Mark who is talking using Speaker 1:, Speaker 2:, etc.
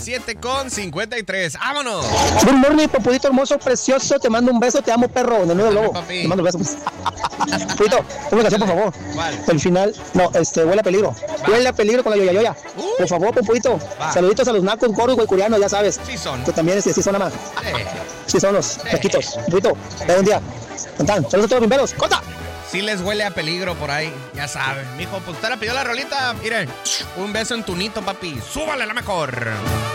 Speaker 1: 7:53. ¡Vámonos!
Speaker 2: Good morning, Popudito hermoso, precioso. Te mando un beso, te amo, perro. De nuevo, lobo.
Speaker 1: Papi.
Speaker 2: Te mando un beso. Popudito, una canción, por favor.
Speaker 1: ¿Cuál?
Speaker 2: El final, no, huele a peligro. Huele a peligro con la yoya. Por favor, Popudito.
Speaker 1: Va.
Speaker 2: Saluditos a los nacos, gordos, güeycurianos, ya sabes.
Speaker 1: Sí son.
Speaker 2: Que también sí son más. Sí son los taquitos. Popudito, de un día. Saludos a todos los bimberos. ¡Corta!
Speaker 1: Sí les huele a peligro por ahí, ya saben. Mijo, pues usted le pidió la rolita. Miren, un beso en tu nito, papi. Súbale la mejor.